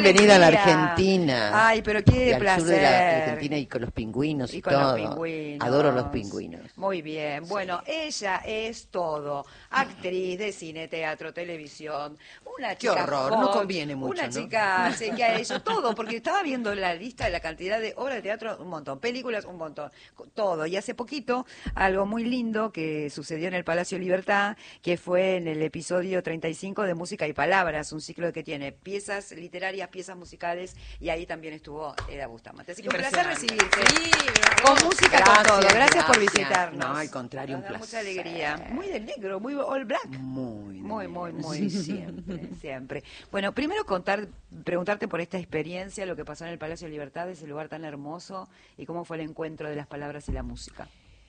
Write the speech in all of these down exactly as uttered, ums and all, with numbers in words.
bienvenida a la alegría. Argentina. Ay, pero qué Y al placer. sur de la Argentina y con los pingüinos y, Y con todo. los pingüinos. Adoro los pingüinos. Muy bien. Bueno, Sí. ella es todo. Actriz de cine, teatro, televisión. Una Qué chica horror, hot, no conviene mucho, Una ¿no? chica sí, que ha hecho todo, porque estaba viendo la lista de la cantidad de obras de teatro, un montón. Películas, un montón. Todo. Y hace poquito, algo muy lindo que sucedió en el Palacio Libertad, que fue en el episodio treinta y cinco de Música y Palabras, un ciclo que tiene piezas literarias, piezas musicales, y ahí también estuvo Eda Bustamante. Así que un placer recibirte. Sí, Con música, Gracias, con todo. Gracias, por gracias. visitarnos. No, al contrario, Nos un da mucha placer. alegría. Muy de negro, muy all black. Muy, de Muy, muy, negro. muy. Sí, siempre. Siempre. Bueno, primero contar, preguntarte por esta experiencia, lo que pasó en el Palacio de Libertad, ese lugar tan hermoso, y cómo fue el encuentro de las palabras y la música.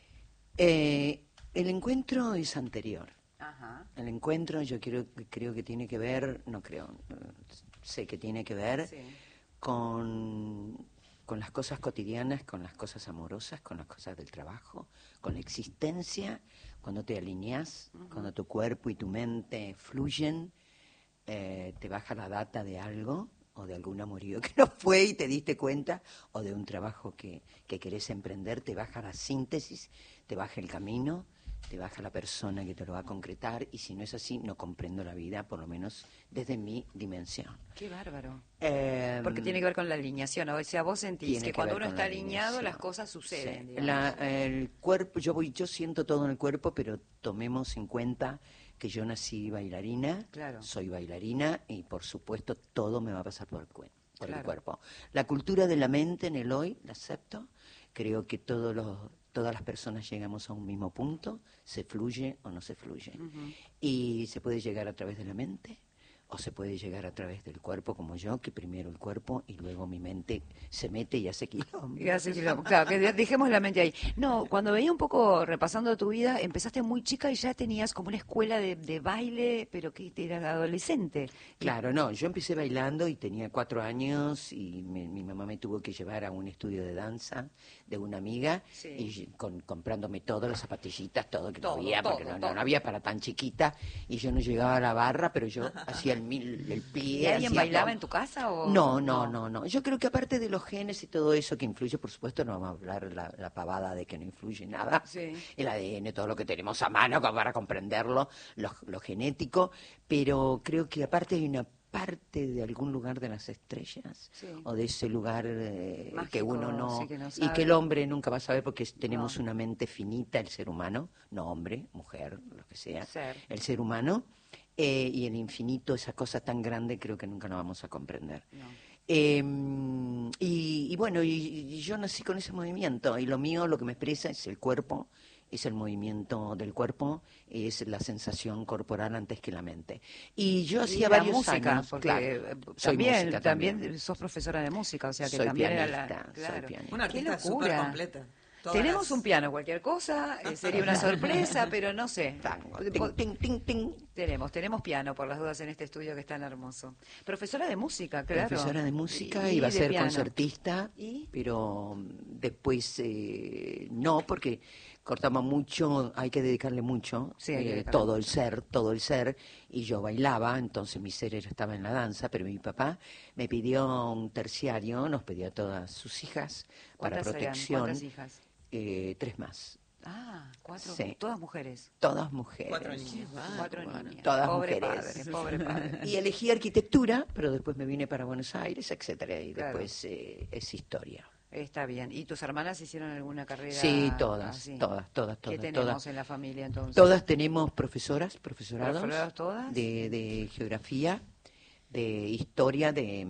Eh, el encuentro es anterior. Ajá. El encuentro yo creo, creo que tiene que ver, no creo, eh, sé que tiene que ver Sí. con, con las cosas cotidianas, con las cosas amorosas, con las cosas del trabajo, con la existencia, cuando te alineás, uh-huh. Cuando tu cuerpo y tu mente fluyen, eh, te baja la data de algo, o de algún amorío que no fue y te diste cuenta, o de un trabajo que, que querés emprender, te baja la síntesis, te baja el camino, te baja la persona que te lo va a concretar, y si no es así, no comprendo la vida, por lo menos desde mi dimensión. Qué bárbaro. Eh, Porque tiene que ver con la alineación, o sea, vos sentís que, que cuando uno está la alineado, alineación. las cosas suceden. Sí. La, el cuerpo, yo voy, yo siento todo en el cuerpo, pero tomemos en cuenta que yo nací bailarina, claro. Soy bailarina, y por supuesto todo me va a pasar por el, por claro. el cuerpo. La cultura de la mente en el hoy, la acepto, creo que todos los, todas las personas llegamos a un mismo punto, se fluye o no se fluye. Uh-huh. Y se puede llegar a través de la mente, o se puede llegar a través del cuerpo, como yo, que primero el cuerpo y luego mi mente se mete y hace quilombo. Y hace quilombo, claro, que dejemos la mente ahí. No, cuando veía un poco, repasando tu vida, empezaste muy chica y ya tenías como una escuela de, de baile, pero que eras adolescente. Claro, no, yo empecé bailando y tenía cuatro años y me, mi mamá me tuvo que llevar a un estudio de danza de una amiga, sí. Y con, comprándome todo, las zapatillitas, todo que todo, no había, todo, porque no, no, no había para tan chiquita, y yo no llegaba a la barra, pero yo hacía el mil, el pie. ¿Y alguien bailaba todo. en tu casa? O... No, no, no, no. Yo creo que aparte de los genes y todo eso que influye, por supuesto, no vamos a hablar la, la pavada de que no influye nada. Sí. El A D N, todo lo que tenemos a mano para comprenderlo, lo, lo genético, pero creo que aparte hay una parte de algún lugar de las estrellas, sí. O de ese lugar eh, Mágico, que uno no, sí, que no y que el hombre nunca va a saber, porque tenemos no. Una mente finita, el ser humano, no hombre, mujer, lo que sea, ser. El ser humano, eh, y el infinito, esa cosa tan grande, creo que nunca lo vamos a comprender. No. Eh, y, y bueno, y, y yo nací con ese movimiento, y lo mío, lo que me expresa es el cuerpo, es el movimiento del cuerpo, es la sensación corporal antes que la mente. Y yo hacía y varios música, años, porque claro, también, música, también, también sos profesora de música, o sea que soy también pianista, era la... Claro. Soy pianista. Una artista súper completa. Todas Tenemos las... un piano, cualquier cosa, eh, sería una sorpresa, pero no sé. Tango, ting, ting, ting, ting. Tenemos, tenemos piano, por las dudas, en este estudio que es tan hermoso. Profesora de música, claro. Profesora de música, y, iba a ser piano. Concertista, ¿Y? Pero después eh, no, porque cortaba mucho, hay que dedicarle mucho, sí, eh, dedicarle todo mucho. el ser, todo el ser, y yo bailaba, entonces mi ser estaba en la danza, pero mi papá me pidió un terciario, nos pidió a todas sus hijas para protección. ¿Cuántas hijas? Eh, tres más. Ah, cuatro, sí. Todas mujeres. Todas mujeres. Cuatro niñas. Cuatro bueno, niñas. Todas pobre mujeres. Padre, pobre padre. Y elegí arquitectura, pero después me vine para Buenos Aires, etcétera, y claro. Después eh, es historia. Está bien. ¿Y tus hermanas hicieron alguna carrera? Sí, todas, así? todas, todas, todas. ¿Qué tenemos todas, en la familia entonces? Todas tenemos profesoras, profesorados. ¿Profesorados todas? De, de geografía, de historia, de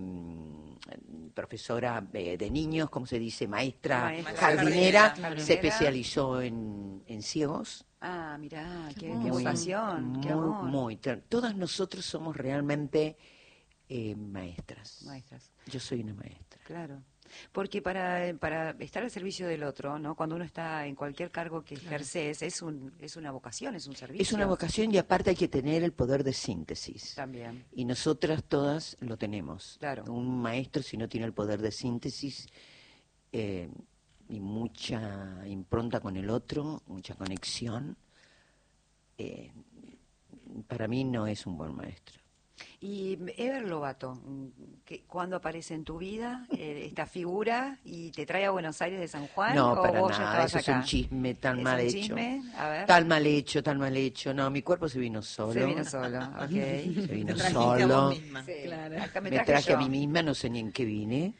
mm, profesora de, de niños, ¿cómo se dice? Maestra, Maestra jardinera, jardinera. Se especializó en, en ciegos. Ah, mirá, qué, muy, qué vocación, qué muy, amor. Muy, todas nosotros somos realmente eh, maestras. Maestras. Yo soy una maestra. Claro. Porque para, para estar al servicio del otro, ¿no? Cuando uno está en cualquier cargo que ejerces, es un es una vocación, es un servicio. Es una vocación, y aparte hay que tener el poder de síntesis. También. Y nosotras todas lo tenemos. Claro. Un maestro, si no tiene el poder de síntesis eh, y mucha impronta con el otro, mucha conexión, eh, para mí no es un buen maestro. Y Ever Lovato, ¿qué- ¿cuándo aparece en tu vida eh, esta figura y te trae a Buenos Aires de San Juan? No, ¿o para vos ya nada, estabas eso es acá? un chisme tan ¿Es mal un hecho. chisme? A ver. Tan mal hecho, tan mal hecho. No, mi cuerpo se vino solo. Se vino solo, ok. Se vino Te trajiste solo. a vos misma. Sí, Claro. acá me, Me traje traje yo. a mí misma, no sé ni en qué vine.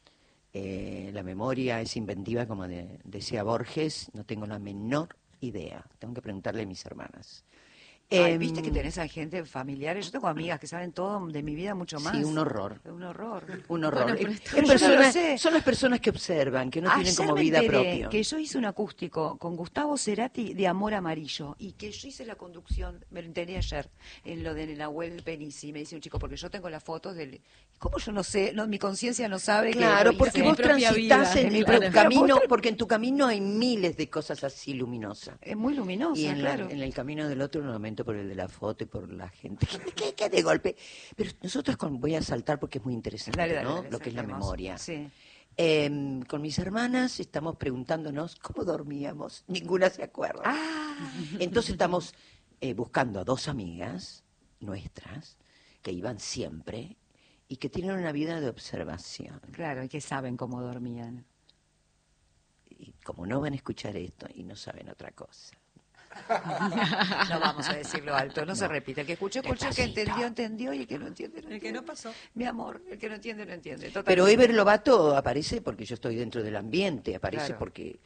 Eh, la memoria es inventiva, como de- decía Borges, no tengo la menor idea. Tengo que preguntarle a mis hermanas. Ay, Em, viste que tenés a gente familiares. Yo tengo amigas que saben todo de mi vida mucho más. Sí, un horror. Un horror. Un horror. Bueno, pero Eh, esto- es Pero yo no lo personas- sé. son las personas que observan, que no tienen Ayer como me vida enteré propia. que yo hice un acústico con Gustavo Cerati de Amor Amarillo y que yo hice la conducción, me lo enteré ayer, en lo de Nahuel Penisi, me dice un chico, porque yo tengo las fotos del... ¿Cómo yo no sé? No, mi conciencia no sabe que Claro, lo porque hice. vos Mi propia transitas vida, en el claro. camino, porque en tu camino hay miles de cosas así luminosas. Es muy luminosa, Y en, la- claro. en el camino del otro lo lamento por el de la foto y por la gente que, que- que de golpe. Pero nosotros con, voy a saltar porque es muy interesante, Dale, dale, ¿no? dale, Lo que es la saltemos. memoria. Sí. Em, con mis hermanas estamos preguntándonos cómo dormíamos. Ninguna se acuerda. Ah, Entonces estamos eh, buscando a dos amigas nuestras que iban siempre y que tienen una vida de observación. claro, y que saben cómo dormían. Y como no van a escuchar esto y no saben otra cosa. No vamos a decirlo alto, no, se repite. El que escuchó, escuchó, el que Despacito. entendió, entendió, y el que no entiende, no El que entiende. no pasó. Mi amor, el que no entiende, no entiende. Pero Totalmente. Ever Lovato aparece porque yo estoy dentro del ambiente, aparece Claro. porque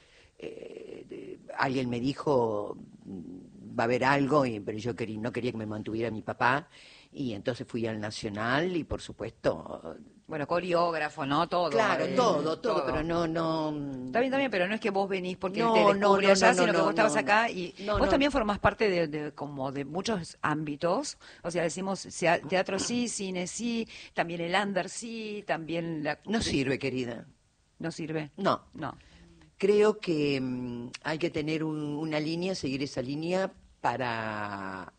eh, de- alguien me dijo mm, va a haber algo, y, pero yo quería, no quería que me mantuviera mi papá, y entonces fui al Nacional y por supuesto, Bueno, coreógrafo, ¿no? Todo. claro, eh, todo, todo, pero no, no... Está bien, está bien, pero no es que vos venís porque No, te no, descubre no, allá, no, sino no, que vos no, estabas no. acá y No, vos no. también formás parte de, de como de muchos ámbitos. O sea, decimos sea- teatro sí, cine sí, también el under sí, también la... No sirve, querida. ¿No sirve? No. No. Creo que mm, hay que tener un- una línea, seguir esa línea para...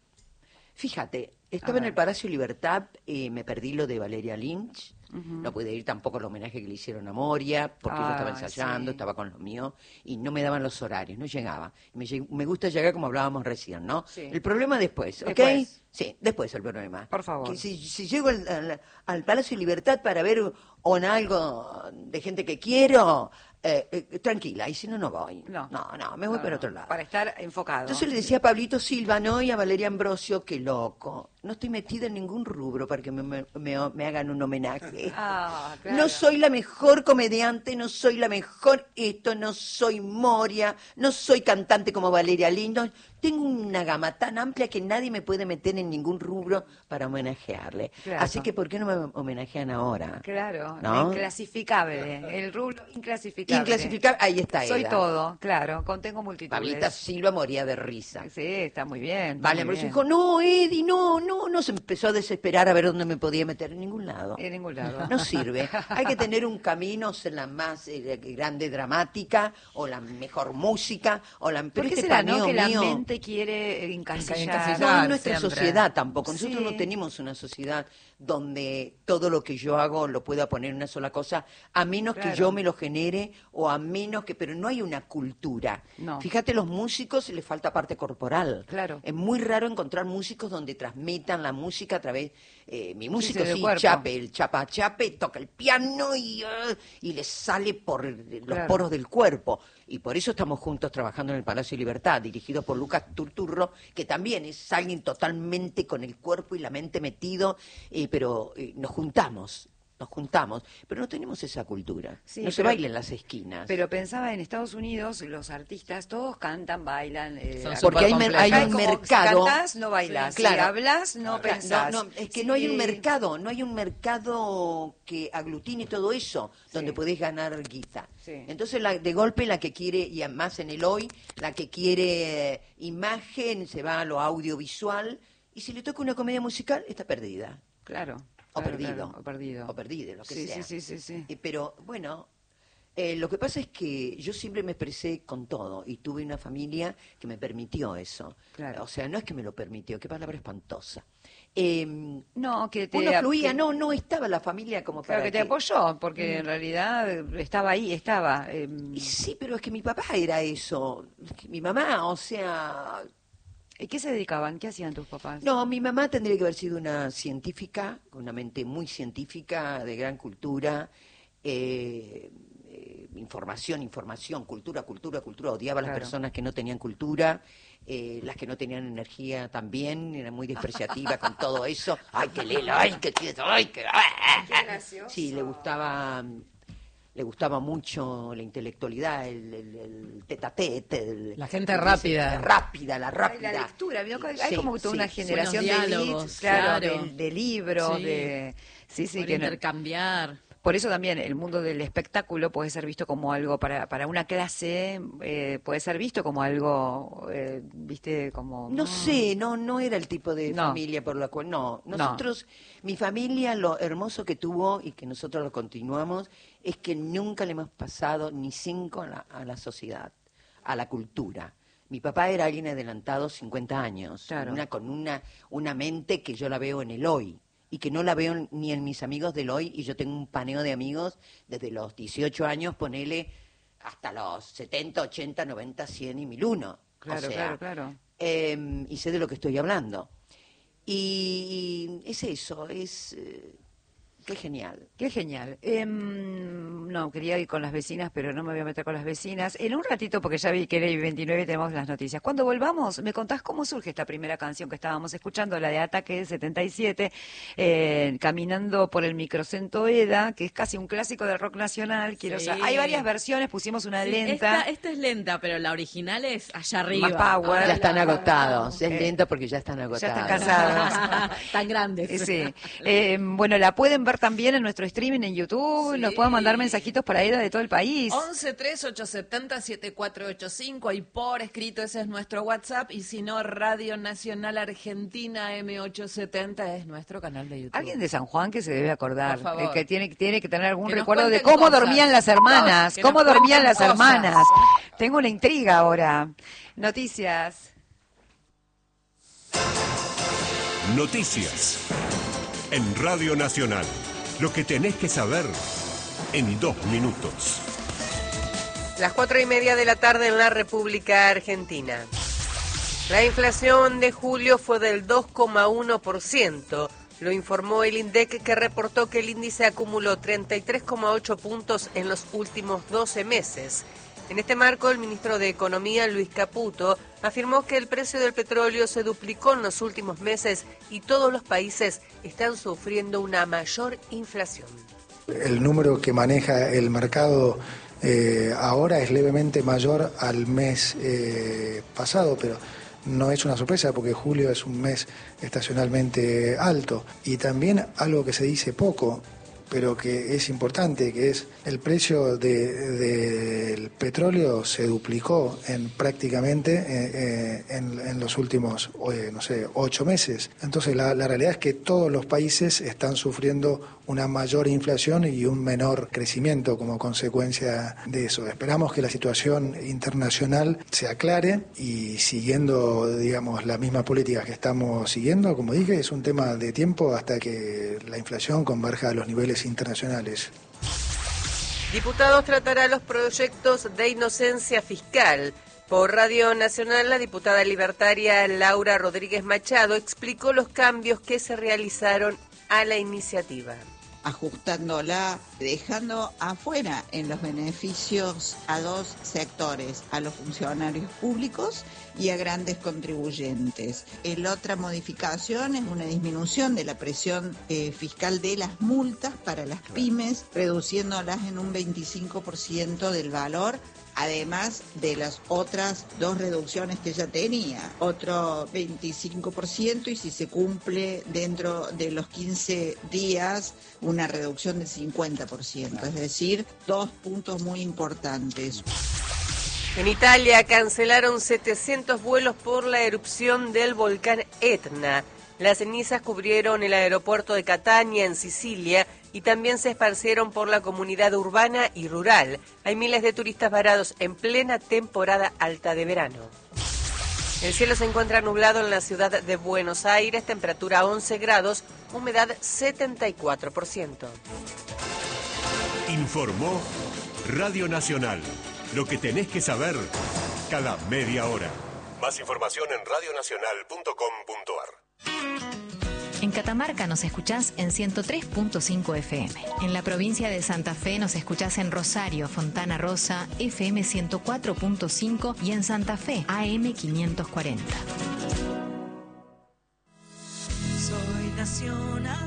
Fíjate, estaba en ver. el Palacio Libertad, eh, me perdí lo de Valeria Lynch, no pude ir tampoco al homenaje que le hicieron a Moria, porque yo estaba Ay, ensayando, sí. estaba con lo mío, y no me daban los horarios, no llegaba. Me, lleg- me gusta llegar como hablábamos recién, ¿no? Sí. El problema después, ¿ok? Después. Sí, después el problema. Por favor. Que si, si llego al, al- al Palacio Libertad para ver on algo de gente que quiero, eh, eh, tranquila, y si no, no voy. No. no, no, me voy No, para no, otro lado. Para estar enfocado. Entonces le decía a Pablito Silva, ¿no? Y a Valeria Ambrosio, qué loco. No estoy metida en ningún rubro para que me, me- me- me hagan un homenaje. Ah, claro. No soy la mejor comediante, no soy la mejor esto, no soy Moria, no soy cantante como Valeria Lindo. Tengo una gama tan amplia que nadie me puede meter en ningún rubro para homenajearle. Claro. Así que, ¿por qué no me homenajean ahora? Claro, ¿No? inclasificable. El rubro inclasificable. Inclasificable, ahí está Soy Eda. todo, claro, contengo multitudes. Pablita Silva moría de risa. Sí, está muy bien. está Vale, muy Ambrosio bien. dijo, no, Eddie, no, no, no, se empezó a desesperar a ver dónde me podía meter, en ningún lado. En ningún lado. No sirve. Hay que tener un camino, ser la más eh, grande dramática, o la mejor música, o la... ¿Por Pero qué este será, no? paneo Que la mío- mente quiere eh, encasillar. Encasillar. No, en Claro, nuestra siempre. sociedad tampoco. Nosotros Sí. no tenemos una sociedad donde todo lo que yo hago lo pueda poner en una sola cosa, a menos Claro. que yo me lo genere, o a menos que... Pero no hay una cultura. No. Fíjate, los músicos les falta parte corporal. Claro. Es muy raro encontrar músicos donde transmitan la música a través... eh, mi músico sí, del sí, cuerpo. chape, el chapa chape, toca el piano y, ah, y le sale por los Claro. poros del cuerpo. Y por eso estamos juntos trabajando en el Palacio de Libertad, dirigido por Lucas Turturro, que también es alguien totalmente con el cuerpo y la mente metido, eh, pero eh, nos juntamos, nos juntamos, pero no tenemos esa cultura. Sí, no se pero- baila en las esquinas. Pero pensaba en Estados Unidos, los artistas todos cantan, bailan. eh, Son acá- Porque hay, mer- hay acá es un como, mercado... Si cantás, no bailás. Sí, claro. Si hablas, no Claro, pensás. No, no, es que Sí. no hay un mercado, no hay un mercado que aglutine todo eso, donde Sí. podés ganar guita. Sí. Entonces, la, de golpe, la que quiere, y además en el hoy, la que quiere eh, imagen, se va a lo audiovisual, y si le toca una comedia musical, está perdida. Claro. O claro, perdido. claro, o perdido. O perdido, lo que Sí, sea. sí, sí, sí, sí. Eh, pero, bueno, eh, lo que pasa es que yo siempre me expresé con todo, y tuve una familia que me permitió eso. Claro. O sea, no es que me lo permitió, qué palabra espantosa. Eh, No, que te... uno fluía, que- no, no estaba la familia como Claro, para que te apoyó, porque Mm. en realidad eh, estaba ahí, estaba. eh, Y sí, pero es que mi papá era eso. Es que mi mamá, o sea, ¿Y qué se dedicaban? ¿Qué hacían tus papás? No, mi mamá tendría que haber sido una científica, con una mente muy científica, de gran cultura, eh, eh, información, información, cultura, cultura, cultura. Odiaba a las Claro. personas que no tenían cultura, eh, las que no tenían energía también, era muy despreciativa con todo eso. ¡Ay, qué lela! ¡Ay, qué tieso! ¡Ay, qué... Qué gracioso. Sí, le gustaba... Le gustaba mucho la intelectualidad, el, el, el tete-a-tete, el- La gente el- rápida. La rápida, la rápida. Ay, la lectura, ¿vio? Hay Sí, como toda una sí, generación de Buenos elites, diálogos, claro, claro. De, de libros, Sí. de... Sí, sí, Por que no- intercambiar. Por eso también el mundo del espectáculo puede ser visto como algo para, para una clase, eh, puede ser visto como algo, eh, viste, como... No sé, no no era el tipo de No. familia por la cual... No, No. nosotros, mi familia, lo hermoso que tuvo y que nosotros lo continuamos, es que nunca le hemos pasado ni cinco a la, a la sociedad, a la cultura. Mi papá era alguien adelantado cincuenta años, Claro. una, con una, una mente que yo la veo en el hoy y que no la veo ni en mis amigos del hoy, y yo tengo un paneo de amigos desde los dieciocho años, ponele, hasta los setenta, ochenta, noventa, cien y mil uno. Claro, O sea, claro, claro. eh, y sé de lo que estoy hablando. Y es eso, es... eh, qué genial. Qué genial. Em, no, quería ir con las vecinas, pero no me voy a meter con las vecinas. En un ratito, porque ya vi que era el veintinueve, tenemos las noticias. Cuando volvamos, me contás cómo surge esta primera canción que estábamos escuchando, la de Ataque del setenta y siete, eh, Caminando por el Microcentro EDA, que es casi un clásico del rock nacional. Quiero Sí. saber- hay varias versiones, pusimos una Sí, lenta. Esta, esta es lenta, pero la original es allá arriba. Más power. Ahora Ya están la- agotados. Es Eh, lento porque ya están Ya agotados. están cansados. Tan grandes. Sí. Eh, bueno, la pueden ver también en nuestro streaming en YouTube. Sí. Nos pueden mandar mensajitos para Eda de todo el país. once tres ocho siete cero siete cuatro ocho cinco y por escrito ese es nuestro WhatsApp, y si no, Radio Nacional Argentina M ochocientos setenta es nuestro canal de YouTube. Alguien de San Juan que se debe acordar, Por favor. eh, que tiene, tiene que tener algún Que nos recuerdo de cuenten cómo cosas. dormían las hermanas, Que nos cómo dormían cuenten las cosas. hermanas. Tengo una intriga ahora. Noticias. Noticias. En Radio Nacional. Lo que tenés que saber en dos minutos. Las cuatro y media de la tarde en la República Argentina. La inflación de julio fue del dos coma uno por ciento. Lo informó el INDEC, que reportó que el índice acumuló treinta y tres coma ocho puntos en los últimos doce meses. En este marco, el ministro de Economía, Luis Caputo, afirmó que el precio del petróleo se duplicó en los últimos meses y todos los países están sufriendo una mayor inflación. El número que maneja el mercado eh, ahora es levemente mayor al mes eh, pasado, pero no es una sorpresa porque julio es un mes estacionalmente alto. Y también algo que se dice poco, pero que es importante, que es el precio de- del petróleo se duplicó en prácticamente eh, eh, en, en los últimos, eh, no sé, ocho meses. Entonces la, la realidad es que todos los países están sufriendo una mayor inflación y un menor crecimiento como consecuencia de eso. Esperamos que la situación internacional se aclare y, siguiendo, digamos, la misma política que estamos siguiendo, como dije, es un tema de tiempo hasta que la inflación converja a los niveles internacionales. Diputados tratará los proyectos de inocencia fiscal. Por Radio Nacional, la diputada libertaria Laura Rodríguez Machado explicó los cambios que se realizaron a la iniciativa. Ajustándola, dejando afuera en los beneficios a dos sectores, a los funcionarios públicos y a grandes contribuyentes. La otra modificación es una disminución de la presión eh, fiscal de las multas para las pymes, reduciéndolas en un veinticinco por ciento del valor, además de las otras dos reducciones que ya tenía, otro veinticinco por ciento, y si se cumple dentro de los quince días, una reducción del cincuenta por ciento, es decir, dos puntos muy importantes. En Italia cancelaron setecientos vuelos por la erupción del volcán Etna. Las cenizas cubrieron el aeropuerto de Catania, en Sicilia, y también se esparcieron por la comunidad urbana y rural. Hay miles de turistas varados en plena temporada alta de verano. El cielo se encuentra nublado en la ciudad de Buenos Aires, temperatura once grados, humedad setenta y cuatro por ciento. Informó Radio Nacional. Lo que tenés que saber cada media hora. Más información en radio nacional punto com punto a r. En Catamarca nos escuchás en ciento tres punto cinco F M. En la provincia de Santa Fe nos escuchás en Rosario, Fontana Rosa, F M ciento cuatro punto cinco y en Santa Fe, A M quinientos cuarenta. Soy nacional.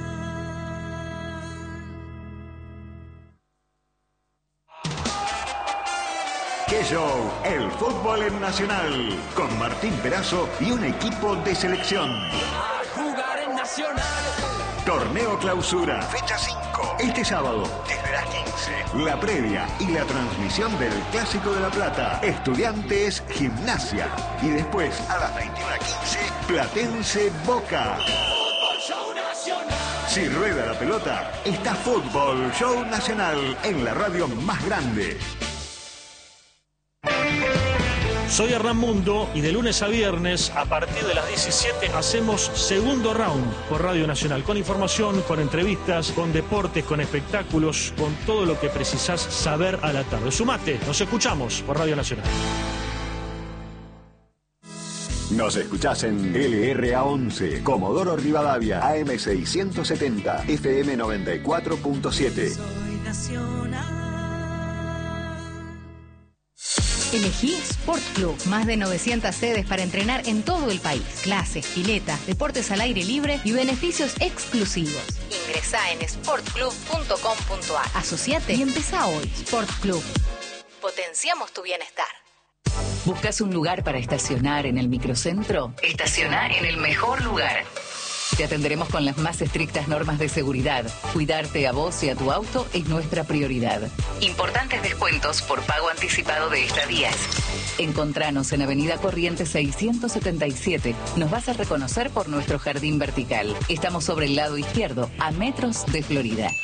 ¡Qué show! El fútbol en Nacional, con Martín Perazo y un equipo de selección. A jugar en Nacional. Torneo Clausura, fecha cinco. Este sábado, desde las quince. La previa y la transmisión del Clásico de La Plata. Estudiantes, Gimnasia. Y después, a las veintiuna quince, Platense Boca. Fútbol Show Nacional. Si rueda la pelota, está Fútbol Show Nacional en la radio más grande. Soy Hernán Mundo y de lunes a viernes a partir de las diecisiete hacemos Segundo Round por Radio Nacional, con información, con entrevistas, con deportes, con espectáculos, con todo lo que precisás saber a la tarde. Sumate, nos escuchamos por Radio Nacional. Nos escuchás en L R A once, Comodoro Rivadavia, A M seiscientos setenta, F M noventa y cuatro punto siete. Soy nacional. Elegí Sport Club, más de novecientas sedes para entrenar en todo el país. Clases, piletas, deportes al aire libre y beneficios exclusivos. Ingresá en sport club punto com punto a r. Asociate y empezá hoy. Sport Club. Potenciamos tu bienestar. ¿Buscas un lugar para estacionar en el microcentro? Estacioná en el mejor lugar. Te atenderemos con las más estrictas normas de seguridad. Cuidarte a vos y a tu auto es nuestra prioridad. Importantes descuentos por pago anticipado de estadías. Encontranos en Avenida Corrientes seiscientos setenta y siete. Nos vas a reconocer por nuestro jardín vertical. Estamos sobre el lado izquierdo, a metros de Florida.